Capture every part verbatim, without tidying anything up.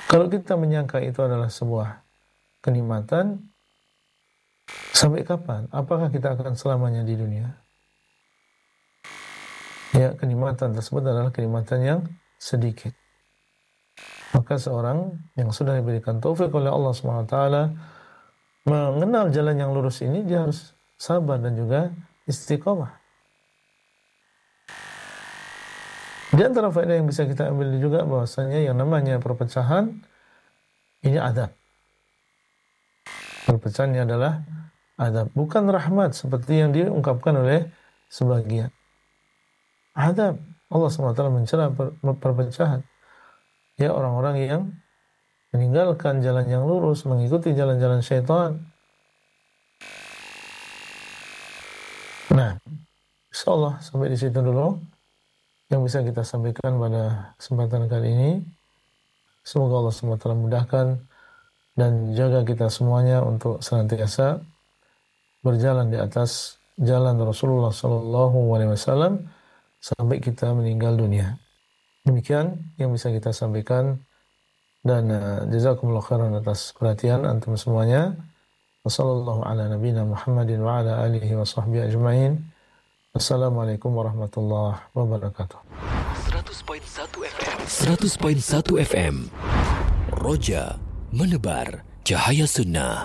Kalau kita menyangka itu adalah sebuah kenikmatan, sampai kapan? Apakah kita akan selamanya di dunia? Ya, kenikmatan tersebut adalah kenikmatan yang sedikit. Maka seorang yang sudah diberikan taufik oleh Allah subhanahu wa taala mengenal jalan yang lurus ini, dia harus sabar dan juga istiqomah. Di antara faedah yang bisa kita ambil juga bahwasanya yang namanya perpecahan ini adab. Perpecahannya adalah adab, bukan rahmat seperti yang diungkapkan oleh sebagian. Adab. Allah subhanahu wa taala mencela perpecahan. Ya, orang-orang yang meninggalkan jalan yang lurus, mengikuti jalan-jalan syaitan. Nah, insyaallah sampai di situ dulu yang bisa kita sampaikan pada kesempatan kali ini. Semoga Allah subhanahu wa taala mudahkan dan jaga kita semuanya untuk senantiasa berjalan di atas jalan Rasulullah sallallahu alaihi wasallam sampai kita meninggal dunia. Demikian yang bisa kita sampaikan, dan uh, jazakumullah khairan atas perhatian antum semuanya. Wassallallahu ala nabiyina Muhammadin wa ala alihi wa sahbihi ajma'in. Assalamualaikum warahmatullahi wabarakatuh. seratus koma satu F M seratus koma satu F M Roja menebar cahaya sunnah.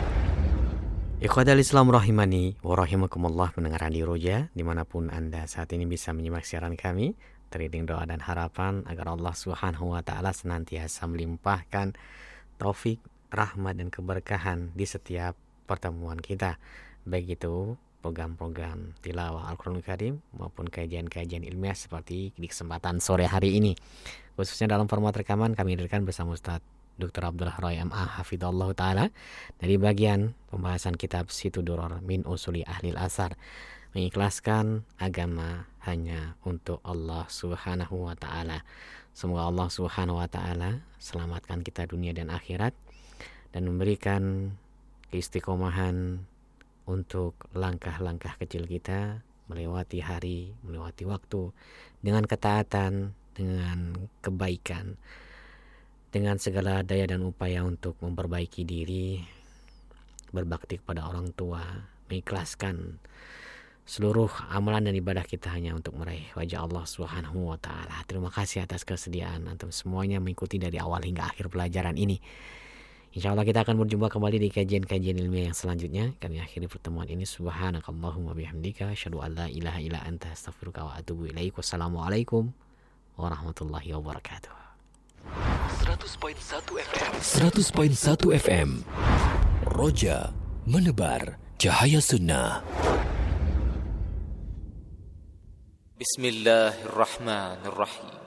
Ikhwadal Islam rahimani wa rahimakumullah, pendengar Radio Roja dimanapun Anda saat ini bisa menyimak siaran kami, teriring doa dan harapan agar Allah subhanahu wa ta'ala senantiasa melimpahkan taufik, rahmat dan keberkahan di setiap pertemuan kita, baik itu program-program tilawah Al-Quranul Karim maupun kajian-kajian ilmiah seperti di kesempatan sore hari ini. Khususnya dalam format rekaman kami hadirkan bersama Ustaz Doktor Abdullah Roy M A Hafidhullah Ta'ala dari bagian pembahasan kitab Situ Duror min Usuli Ahlil Asar, mengikhlaskan agama hanya untuk Allah subhanahu wa ta'ala. Semoga Allah subhanahu wa ta'ala selamatkan kita dunia dan akhirat dan memberikan keistiqomahan untuk langkah-langkah kecil kita melewati hari, melewati waktu dengan ketaatan, dengan kebaikan, dengan segala daya dan upaya untuk memperbaiki diri, berbakti kepada orang tua, mengikhlaskan seluruh amalan dan ibadah kita hanya untuk meraih wajah Allah subhanahu wa ta'ala. Terima kasih atas kesediaan antum semuanya mengikuti dari awal hingga akhir pelajaran ini. Insya Allah kita akan berjumpa kembali di kajian-kajian ilmiah yang selanjutnya. Kami akhiri pertemuan ini. Subhanakallahumma bihamdika asyhadu an la ilaha illa anta astaghfiruka wa atubu ilaik. Wassalamualaikum warahmatullahi wabarakatuh. seratus koma satu F M seratus koma satu F M Roja menebar cahaya sunnah. Bismillahirrahmanirrahim.